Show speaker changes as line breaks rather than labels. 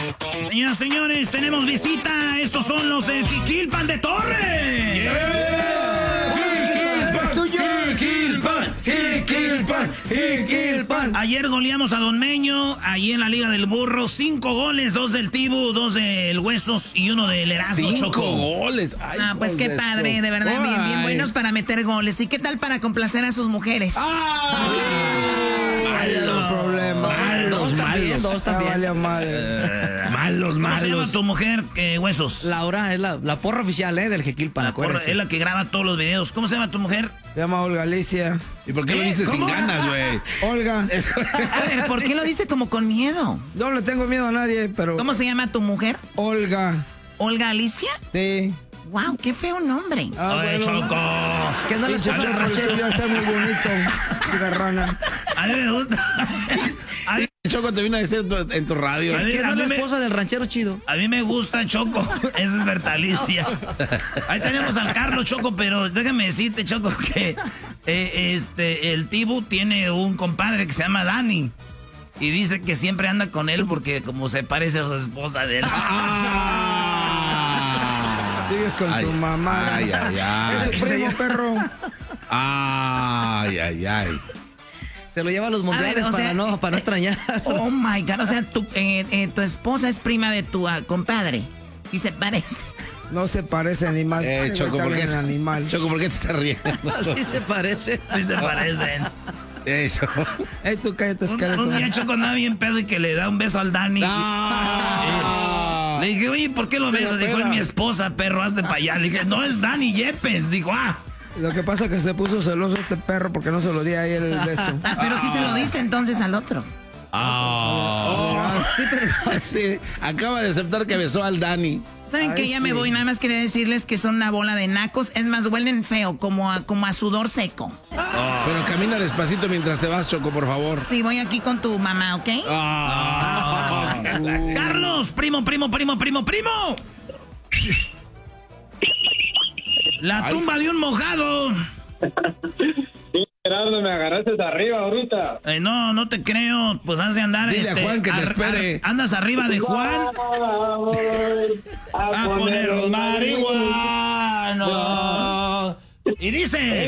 Señoras, señores, tenemos visita. Estos son los del Jiquilpan de Torres. Ayer goleamos a Don Meño, ahí en la Liga del Burro. 5 goles, 2 del Tibu, 2 del Huesos y 1 del Erasmo, Choco.
5 goles. Ay,
pues qué padre, de verdad, bien buenos para meter goles. ¿Y qué tal para complacer a sus mujeres?
Malos problemas.
Dos también.
Malos.
¿Cómo se llama tu mujer, Huesos?
Laura es la porra oficial, del Jequilpan.
La porra, es la que graba todos los videos. ¿Cómo se llama tu mujer?
Se llama Olga Alicia.
¿Y por qué lo dices sin ganas, güey?
Olga.
A ver, ¿por qué lo dice como con miedo?
No le tengo miedo a nadie, pero...
¿Cómo se llama tu mujer?
Olga.
¿Olga Alicia?
Sí.
Wow, qué feo nombre.
Oye, Choco.
¿Qué no les pasa al ranchero?
Ya está muy bonito. Rana.
A mí me gusta.
Choco te vino a decir en tu radio.
¿Quién es la esposa del ranchero chido?
A mí me gusta, Choco. Esa es Bertalicia. Ahí tenemos al Carlos, Choco, pero déjame decirte, Choco, que el Tibu tiene un compadre que se llama Dani. Y dice que siempre anda con él porque como se parece a su esposa de él.
Sigues con tu mamá.
Ay.
Es su primo, perro.
Ay.
Se lo lleva a los mundiales para no extrañar.
Oh my God, o sea, tu esposa es prima de tu compadre. Y se parece.
No se parece ni más.
Choco, ¿por qué?
Animal.
Choco, ¿por qué te estás riendo?
Así se parece.
Sí se parecen.
Eso.
Tú cállate, esqueleto.
Un día Choco andaba bien pedo y que le da un beso al Dani. Le dije, oye, ¿por qué lo besas? Dijo, es mi esposa, perro, hazte para allá. Le dije, no, es Dani Yepes. Dijo,
Lo que pasa es que se puso celoso este perro porque no se lo di a él el beso.
Pero sí se lo diste entonces al otro.
Sí, acaba de aceptar que besó al Dani.
¿Saben qué? Ya me voy. Nada más quería decirles que son una bola de nacos. Es más, huelen feo, como a sudor seco.
Pero camina despacito mientras te vas, Choco, por favor.
Sí, voy aquí con tu mamá, ¿ok?
Carlos, primo. La tumba de un mojado.
Gerardo, me agarraste arriba ahorita.
No te creo. Pues has de andar.
Dile a Juan que te espere.
Andas arriba de Juan. A poner los marihuanos. Y dice.